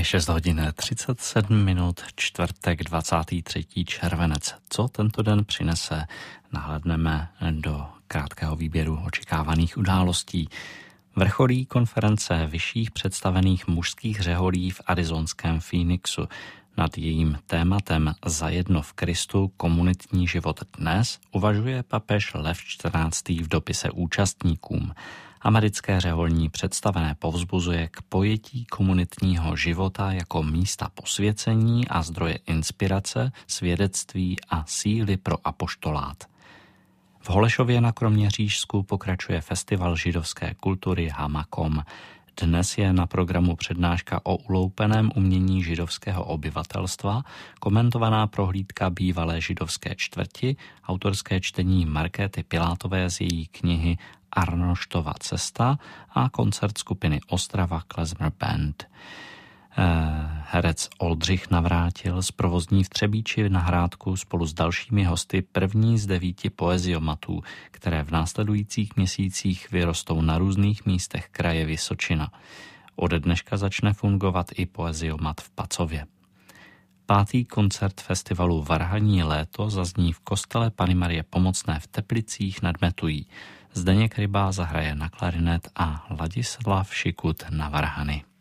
Je 6 hodin 37 minut, čtvrtek 23. červenec. Co tento den přinese? Nahlédneme do krátkého výběru očekávaných událostí. Vrcholí konference vyšších představených mužských řeholí v arizonském Phoenixu. Nad jejím tématem Zajedno v Kristu komunitní život dnes uvažuje papež Lev XIV. V dopise účastníkům. Americké řeholní představené povzbuzuje k pojetí komunitního života jako místa posvěcení a zdroje inspirace, svědectví a síly pro apoštolát. V Holešově na Kroměřížsku pokračuje festival židovské kultury Hamakom. Dnes je na programu přednáška o uloupeném umění židovského obyvatelstva, komentovaná prohlídka bývalé židovské čtvrti, autorské čtení Markéty Pilátové z její knihy Arnoštova cesta a koncert skupiny Ostrava Klezmer Band. Herec Oldřich Navrátil zprovozní v Třebíči na Hrádku spolu s dalšími hosty první z 9 poeziomatů, které v následujících měsících vyrostou na různých místech kraje Vysočina. Ode dneška začne fungovat i poeziomat v Pacově. 5. koncert festivalu Varhaní léto zazní v kostele Panny Marie Pomocné v Teplicích nad Metují. Zdeněk Ryba zahraje na klarinet a Ladislav Šikut na varhany.